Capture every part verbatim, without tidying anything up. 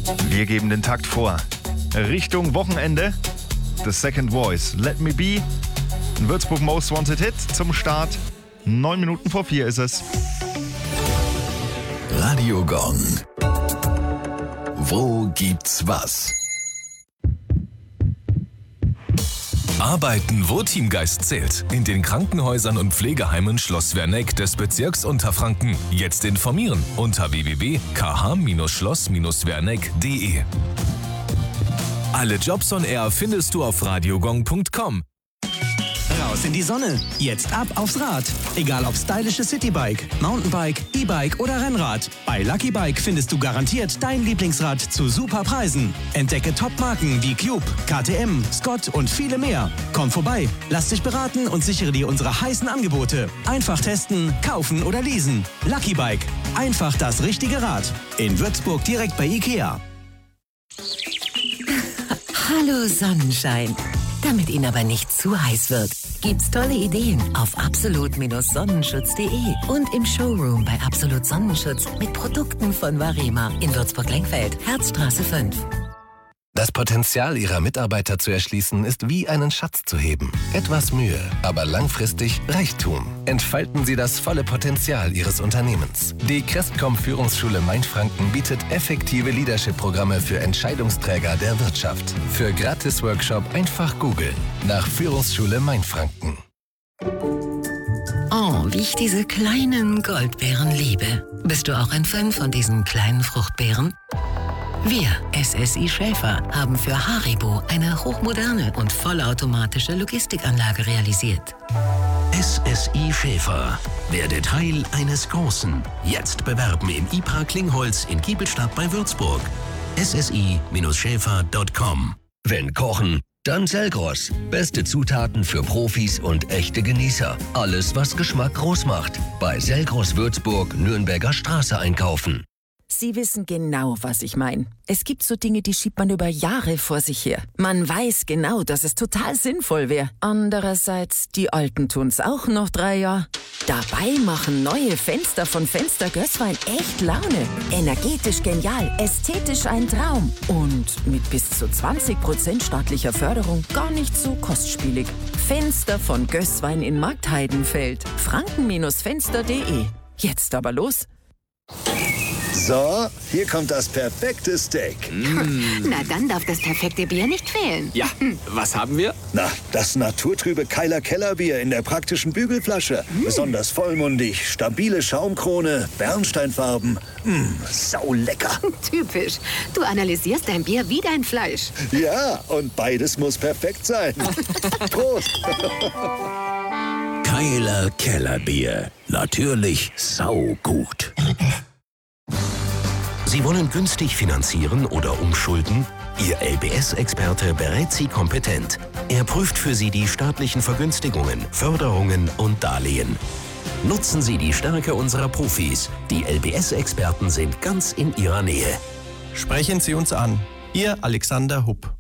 Wir geben den Takt vor. Richtung Wochenende. The Second Voice. Let Me Be. Ein Würzburg Most Wanted Hit zum Start. Neun Minuten vor vier ist es. Radio Gong. Wo gibt's was? Arbeiten, wo Teamgeist zählt. In den Krankenhäusern und Pflegeheimen Schloss Werneck des Bezirks Unterfranken. Jetzt informieren unter w w w punkt k h schloss werneck punkt d e. Alle Jobs on Air findest du auf radiogong punkt com. Raus in die Sonne. Jetzt ab aufs Rad. Egal ob stylisches Citybike, Mountainbike, E-Bike oder Rennrad. Bei Lucky Bike findest du garantiert dein Lieblingsrad zu super Preisen. Entdecke Top-Marken wie Cube, K T M, Scott und viele mehr. Komm vorbei, lass dich beraten und sichere dir unsere heißen Angebote. Einfach testen, kaufen oder leasen. Lucky Bike. Einfach das richtige Rad. In Würzburg direkt bei Ikea. Hallo Sonnenschein. Damit Ihnen aber nicht zu heiß wird, gibt's tolle Ideen auf absolut sonnenschutz punkt d e und im Showroom bei Absolut Sonnenschutz mit Produkten von Varema in Würzburg-Lenkfeld, Herzstraße fünf. Das Potenzial Ihrer Mitarbeiter zu erschließen, ist wie einen Schatz zu heben. Etwas Mühe, aber langfristig Reichtum. Entfalten Sie das volle Potenzial Ihres Unternehmens. Die Crestcom Führungsschule Mainfranken bietet effektive Leadership-Programme für Entscheidungsträger der Wirtschaft. Für Gratis-Workshop einfach googeln. Nach Führungsschule Mainfranken. Oh, wie ich diese kleinen Goldbeeren liebe. Bist du auch ein Fan von diesen kleinen Fruchtbeeren? Wir, S S I Schäfer, haben für Haribo eine hochmoderne und vollautomatische Logistikanlage realisiert. S S I Schäfer. Werde Teil eines Großen. Jetzt bewerben im I P R A Klingholz in Giebelstadt bei Würzburg. S S I Schäfer punkt com. Wenn kochen, dann Selgros. Beste Zutaten für Profis und echte Genießer. Alles, was Geschmack groß macht. Bei Selgros Würzburg, Nürnberger Straße einkaufen. Sie wissen genau, was ich meine. Es gibt so Dinge, die schiebt man über Jahre vor sich her. Man weiß genau, dass es total sinnvoll wäre. Andererseits, die Alten tun's auch noch drei Jahre. Dabei machen neue Fenster von Fenster Gößwein echt Laune. Energetisch genial, ästhetisch ein Traum. Und mit bis zu zwanzig Prozent staatlicher Förderung gar nicht so kostspielig. Fenster von Gößwein in Marktheidenfeld. franken Fenster punkt de. Jetzt aber los. So, hier kommt das perfekte Steak. Mm. Na, dann darf das perfekte Bier nicht fehlen. Ja, was haben wir? Na, das naturtrübe Keiler Kellerbier in der praktischen Bügelflasche. Mm. Besonders vollmundig, stabile Schaumkrone, Bernsteinfarben. Mm, saulecker. Typisch. Du analysierst dein Bier wie dein Fleisch. Ja, und beides muss perfekt sein. Prost. Keiler Kellerbier. Natürlich saugut. Sie wollen günstig finanzieren oder umschulden? Ihr L B S-Experte berät Sie kompetent. Er prüft für Sie die staatlichen Vergünstigungen, Förderungen und Darlehen. Nutzen Sie die Stärke unserer Profis. Die L B S-Experten sind ganz in Ihrer Nähe. Sprechen Sie uns an. Ihr Alexander Hupp.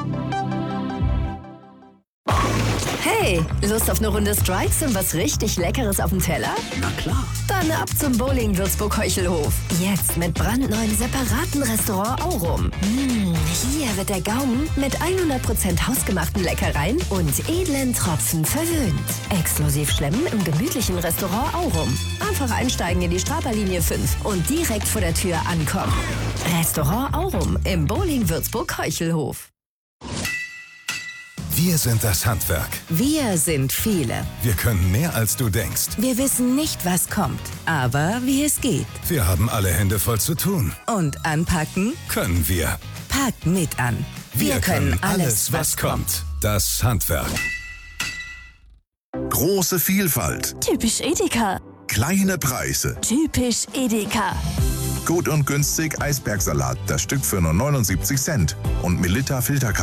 Hey, Lust auf eine Runde Strikes und was richtig Leckeres auf dem Teller? Na klar. Dann ab zum Bowling Würzburg-Heuchelhof. Jetzt mit brandneuen separaten Restaurant Aurum. Mmh, hier wird der Gaumen mit hundert Prozent hausgemachten Leckereien und edlen Tropfen verwöhnt. Exklusiv schlemmen im gemütlichen Restaurant Aurum. Einfach einsteigen in die Straberlinie fünf und direkt vor der Tür ankommen. Restaurant Aurum im Bowling Würzburg-Heuchelhof. Wir sind das Handwerk. Wir sind viele. Wir können mehr, als du denkst. Wir wissen nicht, was kommt, aber wie es geht. Wir haben alle Hände voll zu tun. Und anpacken können wir. Packt mit an. Wir, wir können alles, was kommt. Das Handwerk. Große Vielfalt. Typisch Edeka. Kleine Preise. Typisch Edeka. Gut und günstig Eisbergsalat, das Stück für nur neunundsiebzig Cent. Und Melitta Filterkaffee.